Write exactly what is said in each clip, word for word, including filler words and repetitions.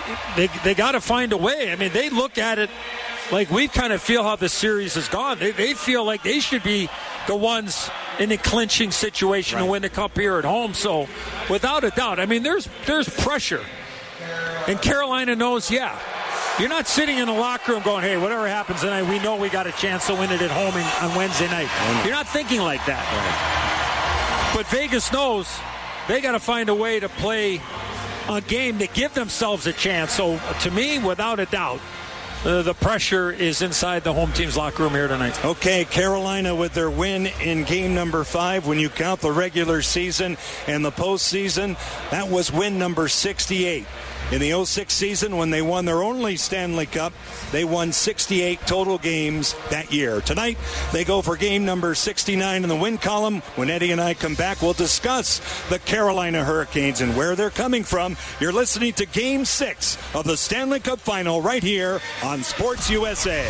they they got to find a way. I mean, they look at it like we kind of feel how the series has gone. They, they feel like they should be the ones in a clinching situation right. to win the cup here at home. So, without a doubt, I mean, there's there's pressure. And Carolina knows, yeah, you're not sitting in the locker room going, hey, whatever happens tonight, we know we got a chance to win it at home in, on Wednesday night. You're not thinking like that. Right. But Vegas knows they got to find a way to play a game to give themselves a chance. So, to me, without a doubt, Uh, the pressure is inside the home team's locker room here tonight. Okay, Carolina with their win in game number five. When you count the regular season and the postseason, that was win number sixty-eight. In the oh six season, when they won their only Stanley Cup, they won sixty-eight total games that year. Tonight, they go for game number sixty-nine in the win column. When Eddie and I come back, we'll discuss the Carolina Hurricanes and where they're coming from. You're listening to Game six of the Stanley Cup Final right here on Sports U S A.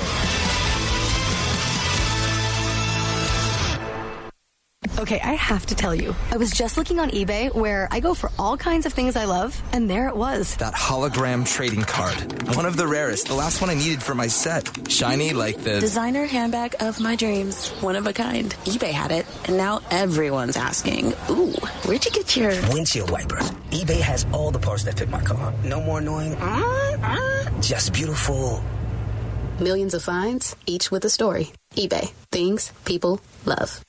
Okay, I have to tell you, I was just looking on eBay where I go for all kinds of things I love, and there it was. That hologram trading card. One of the rarest, the last one I needed for my set. Shiny like the... designer handbag of my dreams. One of a kind. eBay had it, and now everyone's asking, ooh, where'd you get your... windshield wipers. eBay has all the parts that fit my car. No more annoying... just beautiful... Millions of finds, each with a story. eBay. Things people love.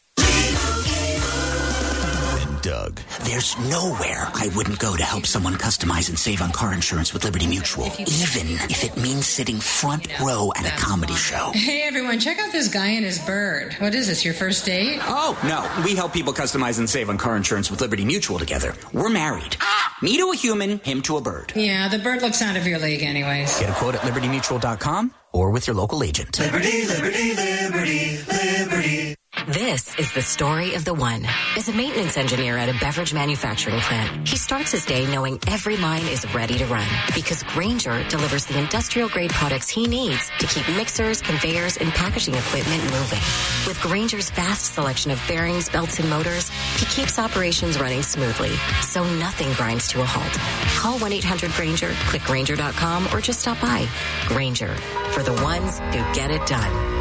Doug. There's nowhere I wouldn't go to help someone customize and save on car insurance with Liberty Mutual, even if it means sitting front row at a comedy show. Hey, everyone, check out this guy and his bird. What is this, your first date? Oh, no. We help people customize and save on car insurance with Liberty Mutual together. We're married. Me to a human, him to a bird. Yeah, the bird looks out of your league anyways. Get a quote at liberty mutual dot com or with your local agent. Liberty, liberty, liberty, liberty. This is the story of the one. As a maintenance engineer at a beverage manufacturing plant, he starts his day knowing every line is ready to run because Grainger delivers the industrial-grade products he needs to keep mixers, conveyors, and packaging equipment moving. With Grainger's vast selection of bearings, belts, and motors, he keeps operations running smoothly, so nothing grinds to a halt. Call one eight hundred Grainger, click Grainger dot com, or just stop by. Grainger, for the ones who get it done.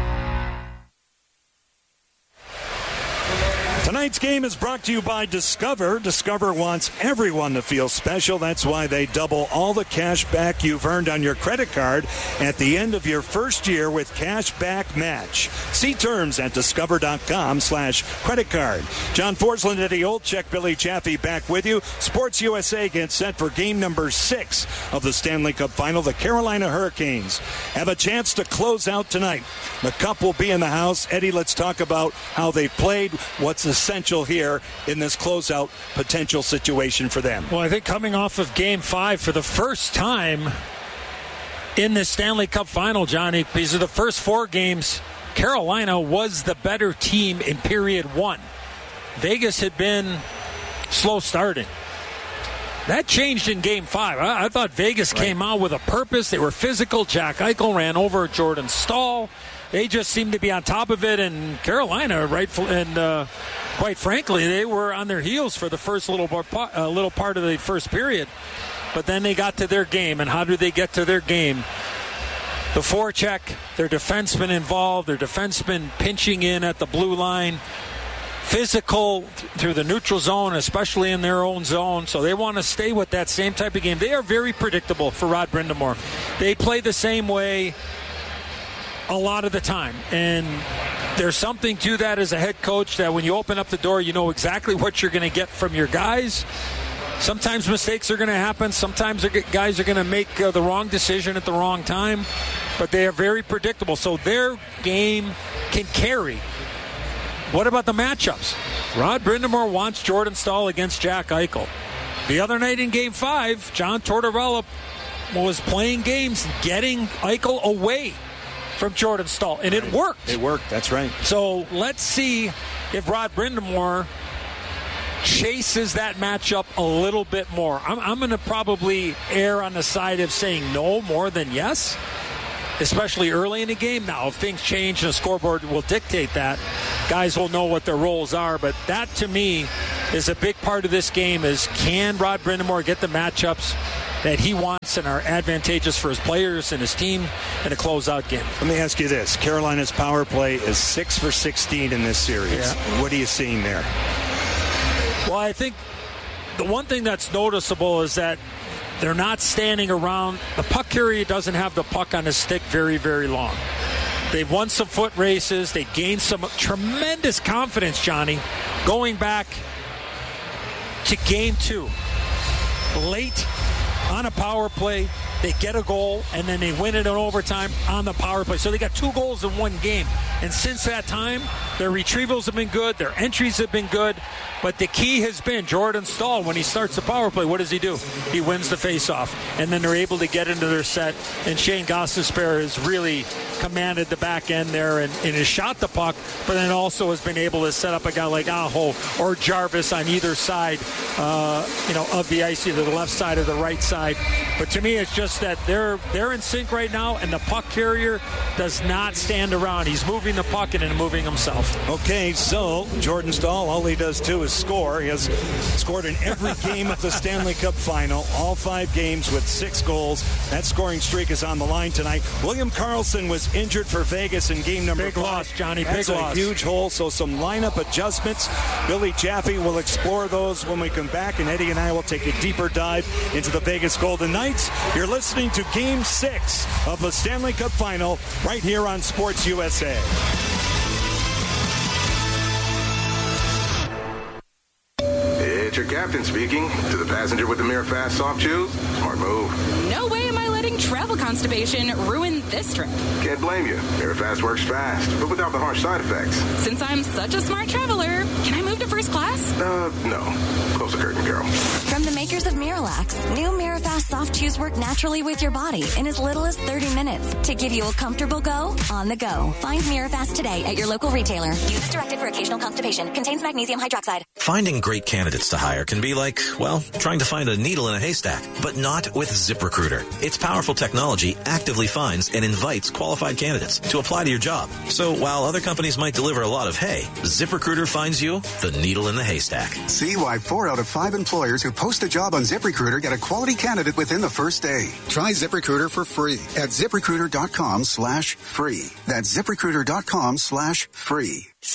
Tonight's game is brought to you by Discover. Discover wants everyone to feel special. That's why they double all the cash back you've earned on your credit card at the end of your first year with Cash Back Match. See terms at discover.com slash credit card. John Forsland, Eddie Olczyk, Billy Chaffee back with you. Sports U S A gets set for game number six of the Stanley Cup Final. The Carolina Hurricanes have a chance to close out tonight. The cup will be in the house. Eddie, let's talk about how they played, what's the essential here in this closeout potential situation for them. Well, I think coming off of game five for the first time in the Stanley Cup Final, Johnny, because of the first four games, Carolina was the better team in period one. Vegas had been slow starting. That changed in game five. I, I thought Vegas right. came out with a purpose. They were physical. Jack Eichel ran over Jordan Staal. They just seemed to be on top of it, and Carolina, rightful and uh, quite frankly, they were on their heels for the first little part, uh, little part of the first period. But then they got to their game, and how do they get to their game? The forecheck, their defensemen involved, their defensemen pinching in at the blue line, physical through the neutral zone, especially in their own zone. So they want to stay with that same type of game. They are very predictable for Rod Brind'Amour. They play the same way a lot of the time, and there's something to that as a head coach, that when you open up the door, you know exactly what you're going to get from your guys. Sometimes mistakes are going to happen. Sometimes guys are going to make uh, the wrong decision at the wrong time, but they are very predictable. So their game can carry. What about the matchups? Rod Brind'Amour wants Jordan Staal against Jack Eichel. The other night in game five, John Tortorella was playing games, getting Eichel away from Jordan Staal, and it worked. It worked, that's right. So let's see if Rod Brind'Amour chases that matchup a little bit more. I'm, I'm going to probably err on the side of saying no more than yes, especially early in the game. Now, if things change and the scoreboard will dictate that, guys will know what their roles are. But that, to me, is a big part of this game is, can Rod Brind'Amour get the matchups that he wants and are advantageous for his players and his team in a closeout game. Let me ask you this. Carolina's power play is six for sixteen in this series. Yeah. What are you seeing there? Well, I think the one thing that's noticeable is that they're not standing around. The puck carrier doesn't have the puck on his stick very, very long. They've won some foot races. They gained some tremendous confidence, Johnny, going back to game two. Late on a power play, they get a goal, and then they win it in overtime on the power play. So they got two goals in one game. And since that time, their retrievals have been good, their entries have been good, but the key has been Jordan Staal. When he starts the power play, what does he do? He wins the faceoff, and then they're able to get into their set, and Shane Gostisbehere has really commanded the back end there and, and has shot the puck, but then also has been able to set up a guy like Aho or Jarvis on either side uh, you know, of the ice, either the left side or the right side. But to me, it's just that they're they're in sync right now, and the puck carrier does not stand around. He's moving the puck and moving himself. Okay, so Jordan Staal, all he does too is score. He has scored in every game of the Stanley Cup Final, all five games with six goals. That scoring streak is on the line tonight. William Karlsson was injured for Vegas in game number big five. loss, Johnny. That's big a loss. Huge hole, so some lineup adjustments. Billy Jaffe will explore those when we come back, and Eddie and I will take a deeper dive into the Vegas Golden Knights. You're listening to Game six of the Stanley Cup Final right here on Sports U S A. It's your captain speaking. To the passenger with the Mirror Fast soft chews, smart move. No way am I letting travel constipation ruin this trip. Can't blame you. Mirror Fast works fast, but without the harsh side effects. Since I'm such a smart traveler, can I move to first class? Uh, no. Close the curtain, Carol. From the makers of Miralax, new Mirafast soft chews work naturally with your body in as little as thirty minutes to give you a comfortable go on the go. Find Mirafast today at your local retailer. Use as directed for occasional constipation. Contains magnesium hydroxide. Finding great candidates to hire can be like, well, trying to find a needle in a haystack, but not with ZipRecruiter. Its powerful technology actively finds and invites qualified candidates to apply to your job. So while other companies might deliver a lot of hay, ZipRecruiter finds you the needle in the haystack. See why four out of five employers who post a job on ZipRecruiter get a quality candidate within the first day. Try ZipRecruiter for free at ZipRecruiter.com slash free. That's ZipRecruiter.com slash free.